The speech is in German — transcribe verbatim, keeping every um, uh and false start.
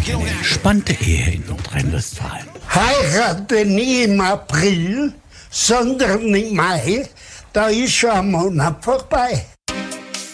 eigentlich eine entspannte Ehe in Nordrhein-Westfalen? Heirate nie im April, sondern im Mai. Da ist schon ein Monat vorbei.